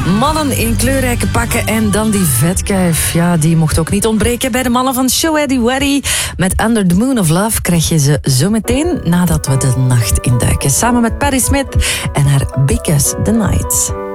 Mannen in kleurrijke pakken en dan die vetkuif. Ja, die mocht ook niet ontbreken bij de mannen van Show Eddie Weddy. Met Under the Moon of Love krijg je ze zo meteen nadat we de nacht induiken. Samen met Patti Smith en haar Because the Night.